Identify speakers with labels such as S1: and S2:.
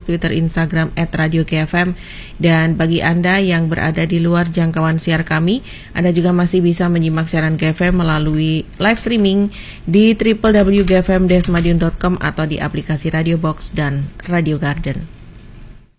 S1: Twitter, Instagram @radio-KFM. Dan bagi Anda yang berada di luar jangkauan siar kami, Anda juga masih bisa menyimak siaran KFM melalui live streaming di www.gfm-madiun.com atau di aplikasi Radio Box dan Radio Garden.